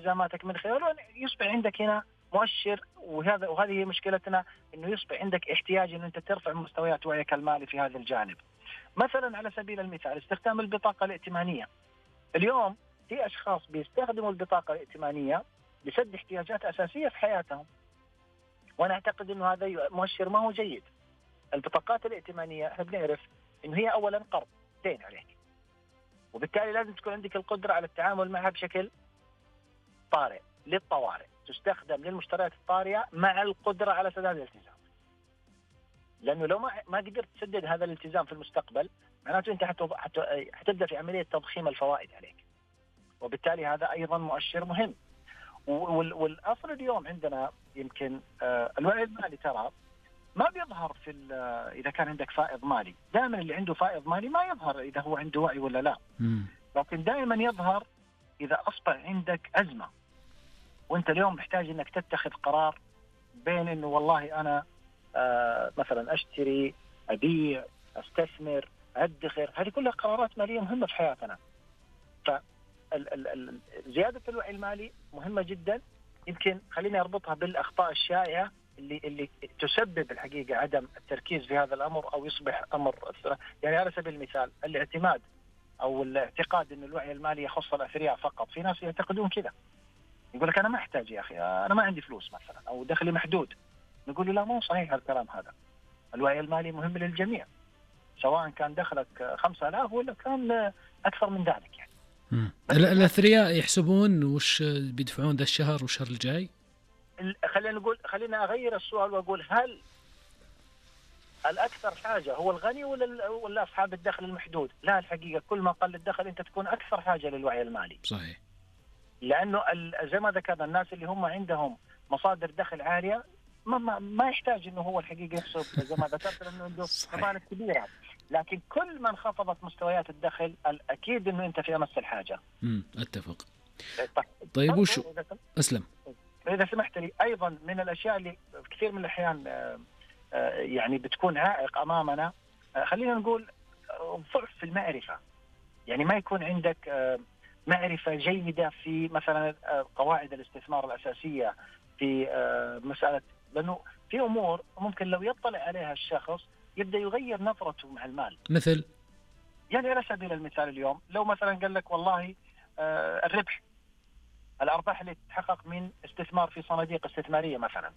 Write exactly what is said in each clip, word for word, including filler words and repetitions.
التزاماتك من خلاله، يصبح عندك هنا مؤشر. وهذا وهذه هي مشكلتنا، انه يصبح عندك احتياج انه انت ترفع مستويات وعيك المالي في هذا الجانب. مثلا على سبيل المثال استخدام البطاقة الائتمانية. اليوم في اشخاص بيستخدموا البطاقة الائتمانية لسد احتياجات اساسية في حياتهم، وانا اعتقد انه هذا مؤشر ما هو جيد. البطاقات الائتمانية احنا بنعرف انه هي اولا قرض دين عليك، وبالتالي لازم تكون عندك القدرة على التعامل معها بشكل طارئ للطوارئ، تستخدم للمشتريات الطارئة مع القدرة على سداد الالتزام. لأنه لو ما ما قدرت تسدد هذا الالتزام في المستقبل، معناته أنت حتبدأ في عملية تضخيم الفوائد عليك، وبالتالي هذا أيضا مؤشر مهم. والأصل اليوم عندنا يمكن الوعي المالي ترى ما بيظهر في إذا كان عندك فائض مالي. دائما اللي عنده فائض مالي ما يظهر إذا هو عنده وعي ولا لا، لكن دائما يظهر إذا أصبح عندك أزمة، وأنت اليوم محتاج أنك تتخذ قرار بين أنه والله أنا آه مثلا أشتري، أبيع، أستثمر، أدخر. هذه كلها قرارات مالية مهمة في حياتنا. فزيادة الوعي المالي مهمة جدا. يمكن خليني أربطها بالأخطاء الشائعة اللي اللي تسبب الحقيقة عدم التركيز في هذا الأمر، أو يصبح أمر يعني على سبيل المثال الاعتماد أو الاعتقاد أن الوعي المالي يخص الأثرياء فقط. في ناس يعتقدون كذا، يقول لك أنا ما أحتاج يا أخي، أنا ما عندي فلوس مثلا، أو دخلي محدود. نقول له لا، مو صحيح الكلام هذا. الوعي المالي مهم للجميع، سواء كان دخلك خمسة آلاف ولا كان أكثر من ذلك يعني. الأثرياء يحسبون وش بيدفعون ذا الشهر والشهر الجاي. خلينا نقول خلينا أغير السؤال وأقول هل الأكثر حاجة هو الغني ولا ولا أصحاب الدخل المحدود؟ لا، الحقيقة كل ما قل الدخل أنت تكون أكثر حاجة للوعي المالي. صحيح. لأنه زي ما ذكرنا الناس اللي هم عندهم مصادر دخل عالية ما ما, ما يحتاج إنه هو الحقيقة يحسب زي ما ذكرت، لأنه عنده مبالغ كبيرة. لكن كل ما انخفضت مستويات الدخل الأكيد إنه أنت في أمس الحاجة. امم أتفق. طيب وش أسلم إذا سمحت لي، أيضا من الأشياء اللي كثير من الأحيان يعني بتكون عائق أمامنا، خلينا نقول ضعف في المعرفة. يعني ما يكون عندك معرفة جيدة في مثلا قواعد الاستثمار الأساسية، في مسألة، لأنه في أمور ممكن لو يطلع عليها الشخص يبدأ يغير نظرته مع المال. مثل يعني على سبيل المثال اليوم لو مثلا قال لك والله الربح، الأرباح اللي تتحقق من استثمار في صناديق استثمارية مثلا،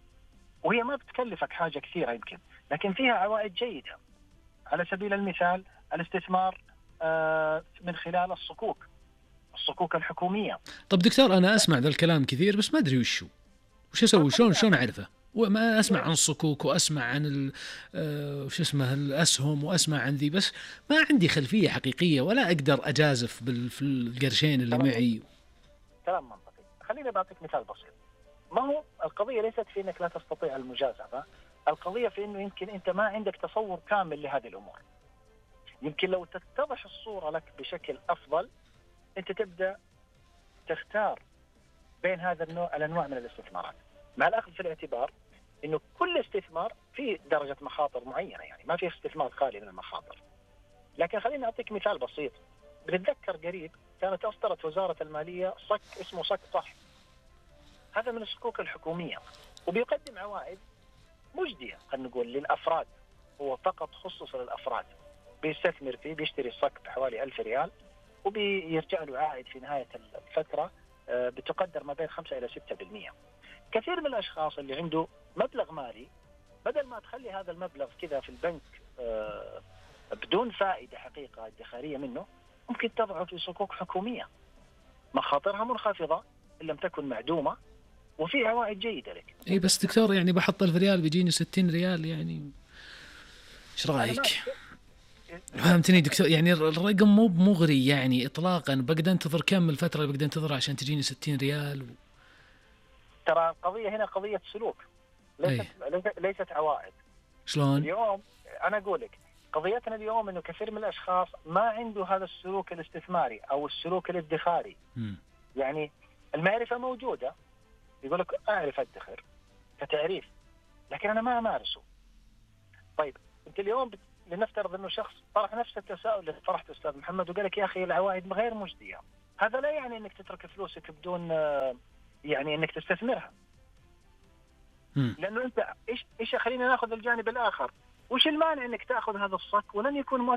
وهي ما بتكلفك حاجة كثيرة يمكن، لكن فيها عوائد جيدة. على سبيل المثال الاستثمار من خلال الصكوك الصكوك الحكومية. طب دكتور، أنا أسمع ذا الكلام كثير بس ما أدري وشو وش أسوي، شلون شلون أعرفه؟ وما أسمع عن الصكوك وأسمع عن وش اسمه الأسهم وأسمع عن ذي، بس ما عندي خلفية حقيقية ولا أقدر أجازف بالقرشين اللي معي. كلام منطقي. خليني بعطيك مثال بسيط. ما هو القضية ليست في أنك لا تستطيع المجازفة، القضية في أنه يمكن أنت ما عندك تصور كامل لهذه الأمور. يمكن لو تتضح الصورة لك بشكل أفضل أنت تبدأ تختار بين هذا النوع الأنواع من الاستثمارات، مع الأخذ في الاعتبار أنه كل استثمار فيه درجة مخاطر معينة. يعني ما فيه استثمار خالي من المخاطر. لكن خليني أعطيك مثال بسيط. بنتذكر قريب كانت أصدرت وزارة المالية صك اسمه صك صح، هذا من الصكوك الحكومية، وبيقدم عوائد مجدية خلينا نقول للأفراد. هو فقط خصص للأفراد، بيستثمر فيه، بيشتري الصك بحوالي ألف ريال وبيرجع له عائد في نهاية الفترة بتقدر ما بين خمسة إلى ستة بالمئة. كثير من الأشخاص اللي عنده مبلغ مالي، بدل ما تخلي هذا المبلغ كذا في البنك بدون فائدة حقيقة ادخارية منه، ممكن تضعه في صكوك حكومية مخاطرها منخفضة إن لم تكن معدومة، وفي عوائد جيدة لك. إيه بس دكتور، يعني بحط ألف ريال بيجيني ستين ريال، يعني إيش رأيك؟ فهمتني دكتور؟ يعني الرقم مو مغري يعني إطلاقا. بقدر أنتظر كم الفترة اللي بقدر أنتظر عشان تجيني ستين ريال و... ترى القضية هنا قضية سلوك، ليست أيه؟ ليست عوائد. شلون؟ اليوم أنا أقول لك قضيتنا اليوم إنه كثير من الأشخاص ما عنده هذا السلوك الاستثماري أو السلوك الادخاري. م. يعني المعرفة موجودة، يقول لك أعرف أدخر كتعريف، لكن أنا ما أمارسه. طيب أنت اليوم بت... لنفترض إنه شخص طرح نفس التساؤل اللي طرحته أستاذ محمد وقال لك يا أخي العوائد غير مجدية، هذا لا يعني انك تترك فلوسك بدون يعني انك تستثمرها. م. لانه انت ايش ايش خلينا ناخذ الجانب الاخر، وش المانع انك تاخذ هذا الصك ولن يكون